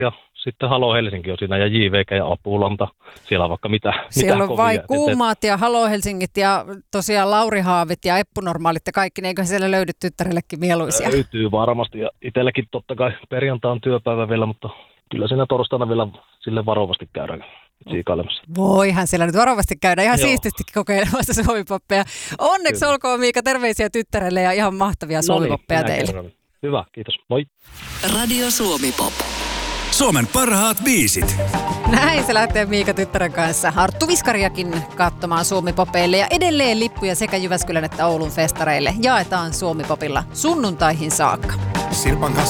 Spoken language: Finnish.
ja sitten Halo Helsinki on siinä ja JVG ja Apulanta. Siellä on vaikka mitä siellä on kovia. vai Kuumaat ja Halo Helsingit ja tosiaan Lauri Haavit ja Eppunormaalit ja kaikki, eikö siellä löydy tyttärellekin mieluisia? Löytyy varmasti ja itselläkin totta kai perjantai on työpäivä vielä, mutta kyllä siinä torstaina vielä sille varovasti käydään siikailemassa. Voihan siellä nyt varovasti käydä ihan siististikin kokeilemassa suomipoppeja. Onneksi kyllä. Olkoon Miika, terveisiä tyttärelle ja ihan mahtavia suomipoppeja teille. Hyvä, kiitos. Moi. Radio Suomi-pop. Suomen parhaat biisit. Näin se lähtee Miika tyttären kanssa Arttu Viskariakin katsomaan Suomipopeille ja edelleen lippuja sekä Jyväskylän että Oulun festareille jaetaan Suomipopilla sunnuntaihin saakka. Sirpan kanssa